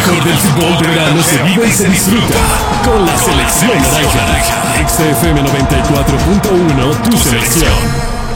mejor del fútbol de verano se vive y se disfruta con la selección naranja. XFM 94.1, tu selección.